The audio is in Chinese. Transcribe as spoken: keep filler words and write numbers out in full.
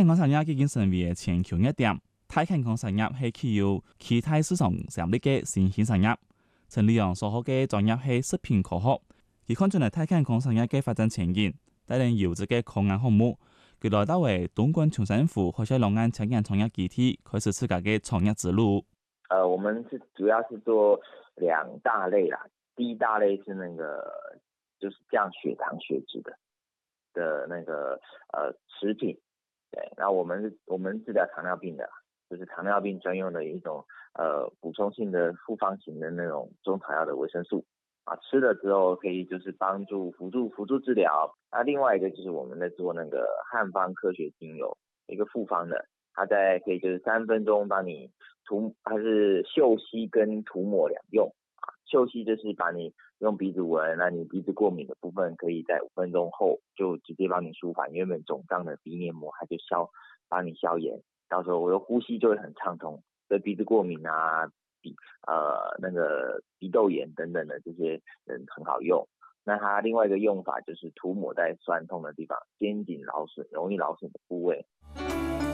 健康产业已經成為全球熱點。太健康產業係具有期待市場潛力嘅新興產業。陳立陽所學嘅專業係食品科學，佢看準了太健康產業嘅發展前景，帶領優質嘅科研項目。佢來到為東莞長政府海峽兩岸青年創業基地，開始自家嘅創業之路。 呃，我們是主要是做兩大類啦。第一大類是那個就是降血糖血脂的的那個呃食品，對，那我們是我們治療糖尿病的，就是糖尿病專用的一種呃補充性的複方型的那種中草藥的維生素啊，吃了之後可以就是幫助輔助輔助治療。那另外一個就是我們在做那個漢方科學精油，一個複方的，它在可以就是三分鐘幫你塗，它是嗅吸跟塗抹兩用啊。嗅吸就是把你用鼻子聞，那你鼻子過敏的部分可以在五分鐘後就直接幫你舒緩原本腫脹的鼻黏膜，它就消幫你消炎，到時候我的呼吸就會很暢通。對鼻子過敏啊，鼻呃那個鼻竇炎等等的這些人很好用。那它另外一個用法就是塗抹在酸痛的地方，肩頸勞損容易勞損的部位。